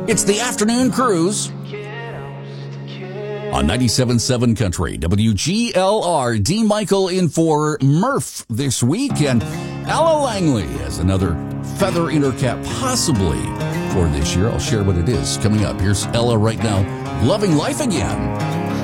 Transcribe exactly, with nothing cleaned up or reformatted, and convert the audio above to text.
It's the afternoon cruise on ninety-seven point seven Country, W G L R. D. Michael in for Murph this week, and Ella Langley has another feather in her cap, possibly for this year. I'll share what it is coming up. Here's Ella right now, loving life again.